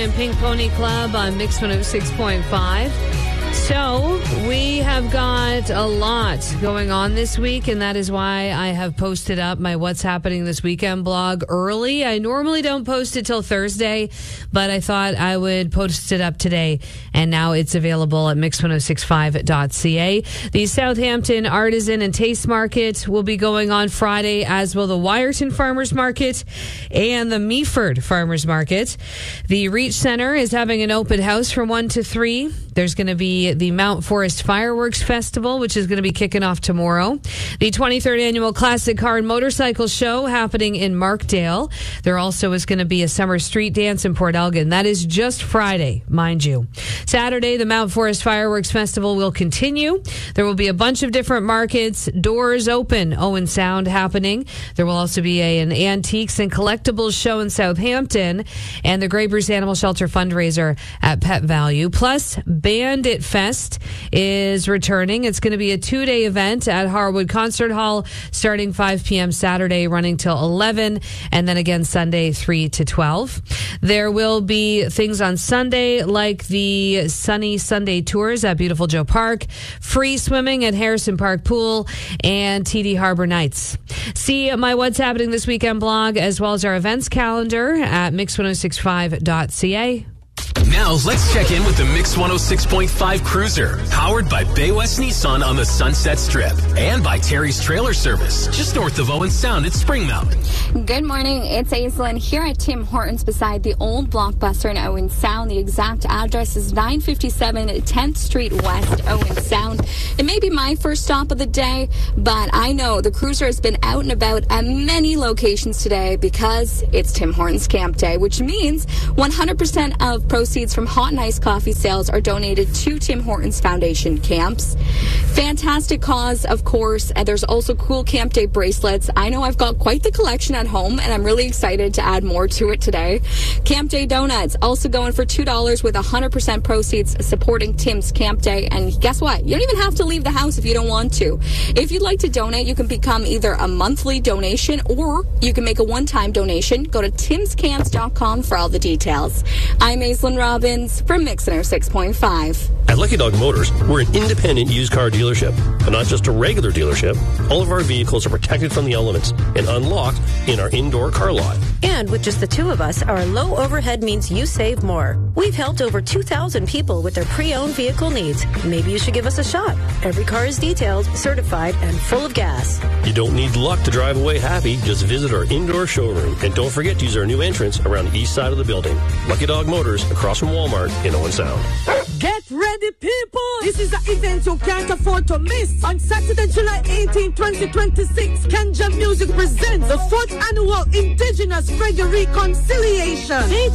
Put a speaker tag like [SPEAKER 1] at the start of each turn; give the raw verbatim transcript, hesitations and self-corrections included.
[SPEAKER 1] And Pink Pony Club on Mix one oh six point five. So we have got a lot going on this week, and that is why I have posted up my What's Happening This Weekend blog early. I normally don't post it till Thursday, but I thought I would post it up today, and now it's available at mix ten sixty-five dot c a. The Southampton Artisan and Taste Market will be going on Friday, as will the Wyerton Farmers Market and the Meaford Farmers Market. The Reach Center is having an open house from one to three. There's going to be the Mount Forest Fireworks Festival, which is going to be kicking off tomorrow. The twenty-third Annual Classic Car and Motorcycle Show happening in Markdale. There also is going to be a summer street dance in Port Elgin. That is just Friday, mind you. Saturday, the Mount Forest Fireworks Festival will continue. There will be a bunch of different markets. Doors open, Owen Sound happening. There will also be a, an antiques and collectibles show in Southampton, and the Grey Bruce Animal Shelter fundraiser at Pet Value. Plus, Bandit Fest is returning. It's going to be a two-day event at Harwood Concert Hall starting five p.m. Saturday, running till eleven, and then again Sunday three to twelve. There will be things on Sunday like the Sunny Sunday Tours at Beautiful Joe Park, free swimming at Harrison Park Pool, and T D Harbor Nights. See my What's Happening This Weekend blog as well as our events calendar at mix ten sixty-five dot c a.
[SPEAKER 2] Now, let's check in with the Mix one oh six point five Cruiser, powered by Bay West Nissan on the Sunset Strip and by Terry's Trailer Service, just north of Owen Sound at Springmount.
[SPEAKER 3] Good morning. It's Aislinn here at Tim Hortons beside the old Blockbuster in Owen Sound. The exact address is nine fifty-seven tenth Street West, Owen Sound. It may be my first stop of the day, but I know the Cruiser has been out and about at many locations today because it's Tim Hortons Camp Day, which means one hundred percent of proceeds from hot and iced coffee sales are donated to Tim Hortons Foundation camps. Fantastic cause, of course, and there's also cool Camp Day bracelets. I know I've got quite the collection at home, and I'm really excited to add more to it today. Camp Day donuts also going for two dollars with one hundred percent proceeds supporting Tim's Camp Day. And guess what? You don't even have to leave the house if you don't want to. If you'd like to donate, you can become either a monthly donation or you can make a one-time donation. Go to tims camps dot com for all the details. I'm Aislinn Robbins from Mix one oh six point five.
[SPEAKER 4] At Lucky Dog Motors, we're an independent used car dealership, but not just a regular dealership. All of our vehicles are protected from the elements and unlocked in our indoor car lot.
[SPEAKER 5] And with just the two of us, our low overhead means you save more. We've helped over two thousand people with their pre-owned vehicle needs. Maybe you should give us a shot. Every car is detailed, certified, and full of gas.
[SPEAKER 4] You don't need luck to drive away happy. Just visit our indoor showroom. And don't forget to use our new entrance around the east side of the building. Lucky Dog Motors, across from Walmart in Owen Sound.
[SPEAKER 6] Get ready, people! This is an event you can't afford to miss. On Saturday, July eighteenth, twenty twenty-six, Kenja Music presents the fourth annual Indigenous Reggae Reconciliation.